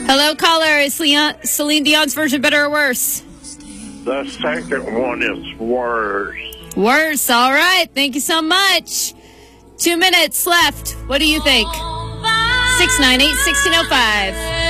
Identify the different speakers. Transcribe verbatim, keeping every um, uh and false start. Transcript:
Speaker 1: Hello, caller. Is Leon, Celine Dion's version better or worse?
Speaker 2: The second one is worse.
Speaker 1: Worse. All right. Thank you so much. Two minutes left. What do you think? six nine eight, one six zero five.